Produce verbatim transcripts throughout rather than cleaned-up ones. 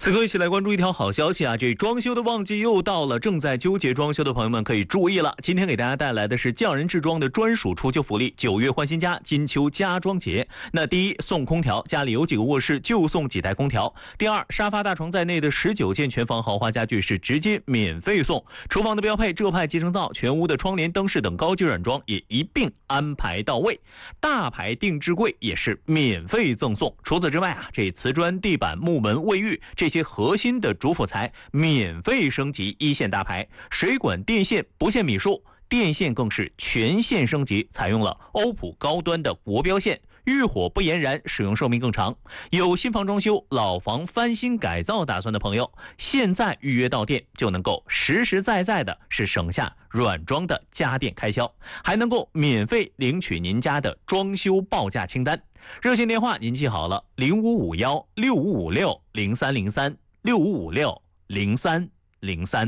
此刻一起来关注一条好消息啊！这装修的旺季又到了，正在纠结装修的朋友们可以注意了。今天给大家带来的是匠人制装的专属除旧福利——九月换新家金秋家装节。那第一，送空调，家里有几个卧室就送几台空调；第二，沙发、大床在内的十九件全房豪华家具是直接免费送；厨房的标配浙派集成灶，全屋的窗帘、灯饰等高级软装也一并安排到位。大牌定制柜也是免费赠送。除此之外啊，这瓷砖、地板、木门、卫浴这些核心的主辅材免费升级一线大牌，水管电线不限米数，电线更是全线升级，采用了欧普高端的国标线，遇火不延燃，使用寿命更长。有新房装修、老房翻新改造打算的朋友，现在预约到店就能够实实在在的是省下软装的家电开销，还能够免费领取您家的装修报价清单。热线电话您记好了，零五五幺六五五六零三零三六五五六零三零三。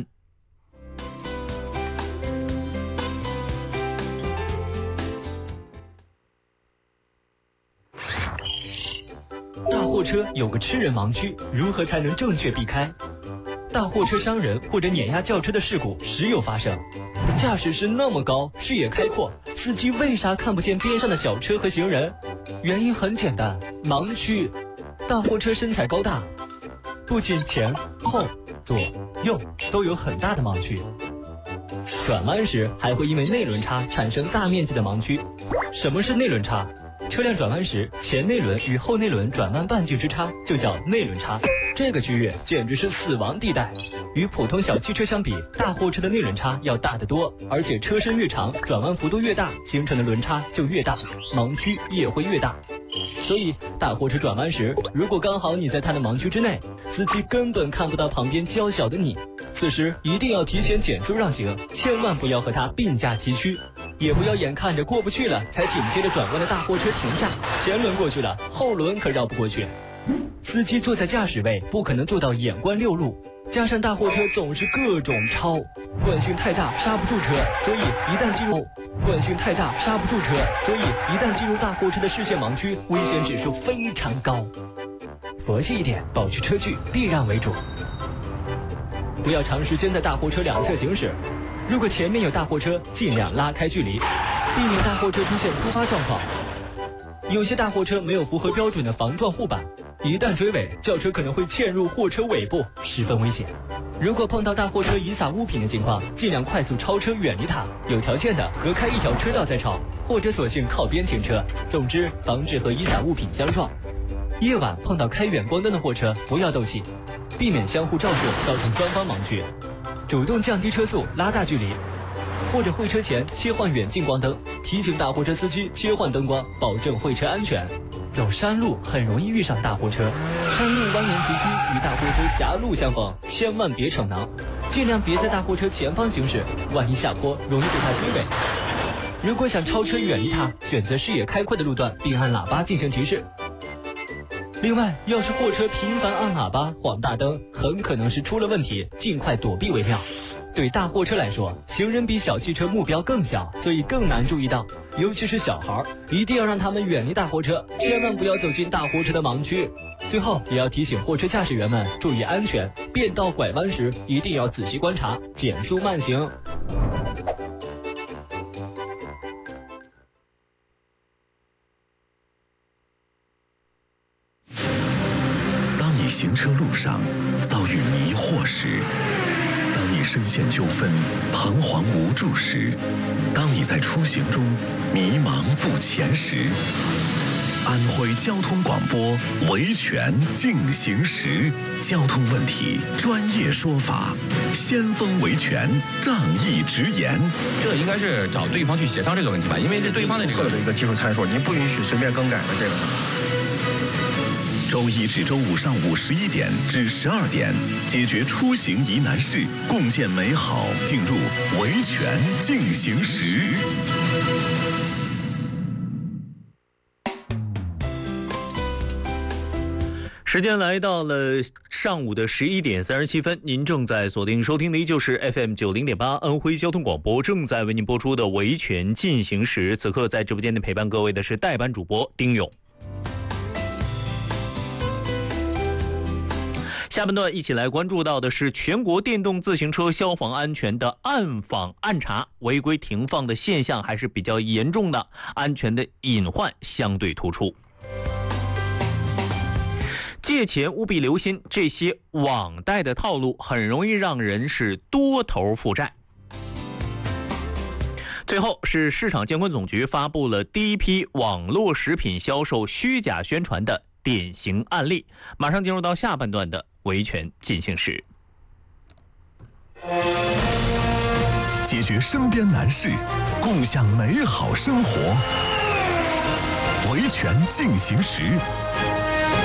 大货车有个吃人盲区，如何才能正确避开？大货车伤人或者碾压轿车的事故时有发生。驾驶室那么高，视野开阔，司机为啥看不见边上的小车和行人？原因很简单，盲区。大货车身材高大，不仅前后左右都有很大的盲区，转弯时还会因为内轮差产生大面积的盲区。什么是内轮差？车辆转弯时，前内轮与后内轮转弯半径之差就叫内轮差，这个区域简直是死亡地带。与普通小汽车相比，大货车的内轮差要大得多，而且车身越长，转弯幅度越大，形成的轮差就越大，盲区也会越大。所以大货车转弯时，如果刚好你在它的盲区之内，司机根本看不到旁边娇小的你，此时一定要提前减速让行，千万不要和它并驾齐驱，也不要眼看着过不去了才紧接着转弯的大货车停下，前轮过去了，后轮可绕不过去。司机坐在驾驶位不可能做到眼观六路，加上大货车总是各种超，惯性太大刹不住车，所以一旦进入惯性太大刹不住车，所以一旦进入大货车的视线盲区，危险指数非常高。佛系一点，保持车距，避让为主，不要长时间在大货车两侧行驶。如果前面有大货车，尽量拉开距离，避免大货车出现突发状况。有些大货车没有符合标准的防撞护板，一旦追尾，轿车可能会嵌入货车尾部，十分危险。如果碰到大货车遗撒物品的情况，尽量快速超车远离它，有条件的隔开一条车道再超，或者索性靠边停车。总之，防止和遗撒物品相撞。夜晚碰到开远光灯的货车，不要斗气，避免相互照射造成双方盲区，主动降低车速，拉大距离，或者会车前切换远近光灯，提醒大货车司机切换灯光，保证会车安全。走山路很容易遇上大货车，山路蜿蜒崎岖，与大货车狭路相逢，千万别逞能，尽量别在大货车前方行驶，万一下坡容易被它追尾。如果想超车远离它，选择视野开阔的路段，并按喇叭进行提示。另外，要是货车频繁按喇叭、晃大灯，很可能是出了问题，尽快躲避为妙。对大货车来说，行人比小汽车目标更小，所以更难注意到，尤其是小孩，一定要让他们远离大货车，千万不要走进大货车的盲区。最后，也要提醒货车驾驶员们注意安全，变道拐弯时一定要仔细观察，减速慢行。 当你行车路上遭遇迷惑时，当你深陷纠纷、彷徨无助时，当你在出行中迷茫不前时，安徽交通广播维权进行时，交通问题专业说法，先锋维权，仗义直言。 这应该是找对方去协商这个问题吧，因为这对方的这个的一个技术参数，您不允许随便更改的这个。 周一至周五上午十一点至十二点，解决出行疑难事，共建美好。进入维权进行时。 时间来到了上午的十一点三十七分，您正在锁定收听的依旧是 F M 九零点八安徽交通广播正在为您播出的维权进行时。此刻在直播间的陪伴各位的是代班主播丁勇。 下半段一起来关注到的是全国电动自行车消防安全的暗访暗查，违规停放的现象还是比较严重的，安全的隐患相对突出。借钱务必留心，这些网贷的套路很容易让人是多头负债。最后是市场监管总局发布了第一批网络食品销售虚假宣传的典型案例。马上进入到下半段的维权进行时。 解决身边难事，共享美好生活。维权进行时。